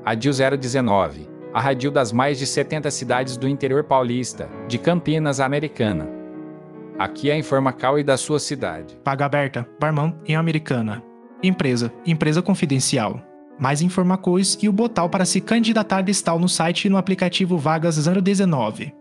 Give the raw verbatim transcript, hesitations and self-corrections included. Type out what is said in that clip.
Radil zero dezenove. A Radil das mais de setenta cidades do interior paulista, de Campinas Americana. Aqui é a Informacal e da sua cidade. Vaga aberta, Barmão em Americana. Empresa, empresa confidencial. Mais Informacois e o botal para se candidatar listal no site e no aplicativo Vagas zero dezenove.